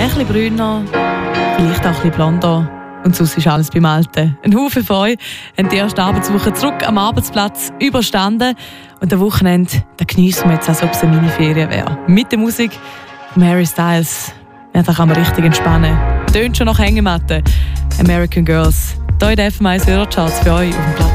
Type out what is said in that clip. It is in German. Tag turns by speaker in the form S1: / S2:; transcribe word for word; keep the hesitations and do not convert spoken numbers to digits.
S1: bisschen brüner, vielleicht auch ein bisschen blonder. Und sonst ist alles beim Alten. Ein Haufen von euch haben die erste Arbeitswoche zurück am Arbeitsplatz überstanden. Und am Wochenende geniessen wir jetzt, als ob es eine Mini-Ferien wäre. Mit der Musik von Harry Styles. Ja, da kann man richtig entspannen. Tönt schon nach Hängematte. American Girls. Hier in der F M eins Hörercharts für euch auf dem Platz